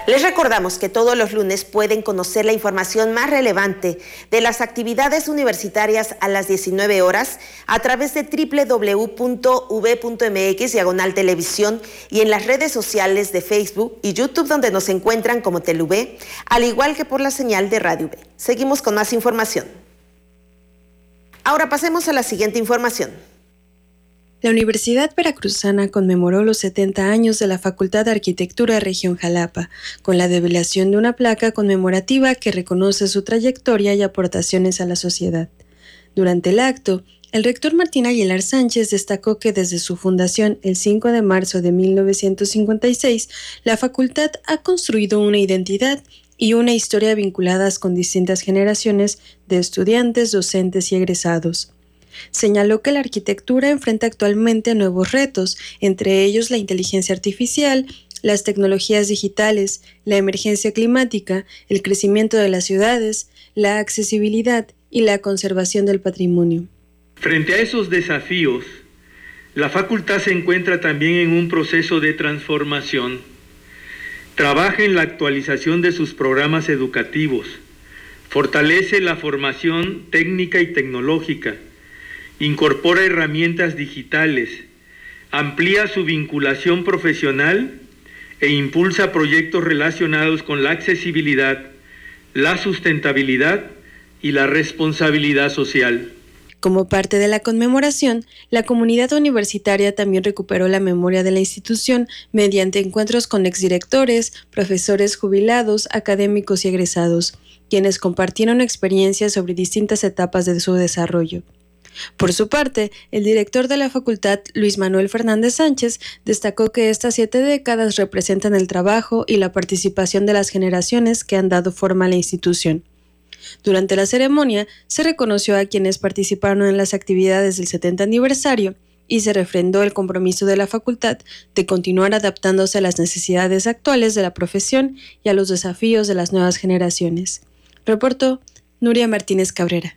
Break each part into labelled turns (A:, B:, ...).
A: Les recordamos que todos los lunes pueden conocer la información más relevante de las actividades universitarias a las 19 horas a través de www.v.mx/televisión y en las redes sociales de Facebook y YouTube, donde nos encuentran como TeleV, al igual que por la señal de Radio V. Seguimos con más información. Ahora pasemos a la siguiente información.
B: La Universidad Veracruzana conmemoró los 70 años de la Facultad de Arquitectura Región Jalapa, con la develación de una placa conmemorativa que reconoce su trayectoria y aportaciones a la sociedad. Durante el acto, el rector Martín Aguilar Sánchez destacó que desde su fundación el 5 de marzo de 1956, la facultad ha construido una identidad y una historia vinculadas con distintas generaciones de estudiantes, docentes y egresados. Señaló que la arquitectura enfrenta actualmente nuevos retos, entre ellos la inteligencia artificial, las tecnologías digitales, la emergencia climática, el crecimiento de las ciudades, la accesibilidad y la conservación del patrimonio.
C: Frente a esos desafíos, la facultad se encuentra también en un proceso de transformación. Trabaja en la actualización de sus programas educativos, fortalece la formación técnica y tecnológica, incorpora herramientas digitales, amplía su vinculación profesional e impulsa proyectos relacionados con la accesibilidad, la sustentabilidad y la responsabilidad social.
B: Como parte de la conmemoración, la comunidad universitaria también recuperó la memoria de la institución mediante encuentros con exdirectores, profesores jubilados, académicos y egresados, quienes compartieron experiencias sobre distintas etapas de su desarrollo. Por su parte, el director de la facultad, Luis Manuel Fernández Sánchez, destacó que estas 7 décadas representan el trabajo y la participación de las generaciones que han dado forma a la institución. Durante la ceremonia, se reconoció a quienes participaron en las actividades del 70 aniversario y se refrendó el compromiso de la facultad de continuar adaptándose a las necesidades actuales de la profesión y a los desafíos de las nuevas generaciones. Reportó Nuria Martínez Cabrera.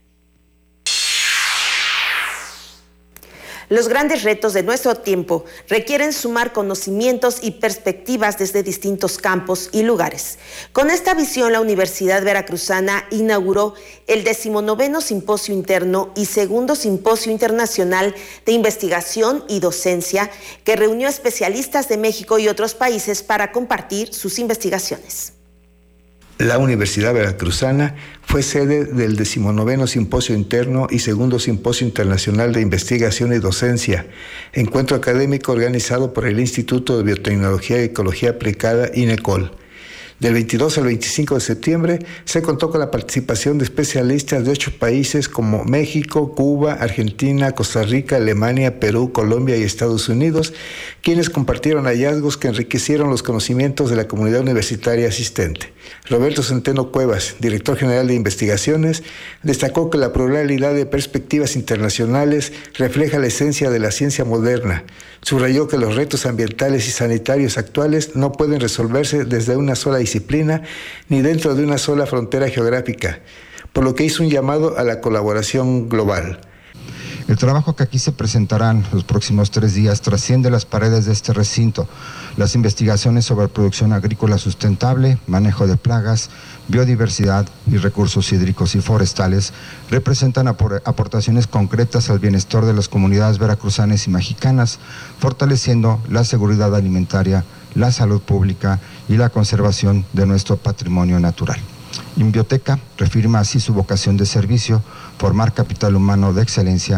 A: Los grandes retos de nuestro tiempo requieren sumar conocimientos y perspectivas desde distintos campos y lugares. Con esta visión, la Universidad Veracruzana inauguró el 19º Simposio Interno y 2º Simposio Internacional de Investigación y Docencia, que reunió especialistas de México y otros países para compartir sus investigaciones.
D: La Universidad Veracruzana fue sede del 19º Simposio Interno y 2º Simposio Internacional de Investigación y Docencia, encuentro académico organizado por el Instituto de Biotecnología y Ecología Aplicada, INECOL. Del 22 al 25 de septiembre se contó con la participación de especialistas de 8 países como México, Cuba, Argentina, Costa Rica, Alemania, Perú, Colombia y Estados Unidos, quienes compartieron hallazgos que enriquecieron los conocimientos de la comunidad universitaria asistente. Roberto Centeno Cuevas, director general de investigaciones, destacó que la pluralidad de perspectivas internacionales refleja la esencia de la ciencia moderna. Subrayó que los retos ambientales y sanitarios actuales no pueden resolverse desde una sola disciplina ni dentro de una sola frontera geográfica, por lo que hizo un llamado a la colaboración global.
E: El trabajo que aquí se presentarán los próximos 3 días trasciende las paredes de este recinto. Las investigaciones sobre producción agrícola sustentable, manejo de plagas, biodiversidad y recursos hídricos y forestales representan aportaciones concretas al bienestar de las comunidades veracruzanas y mexicanas, fortaleciendo la seguridad alimentaria, la salud pública y la conservación de nuestro patrimonio natural. Inbioteca reafirma así su vocación de servicio, formar capital humano de excelencia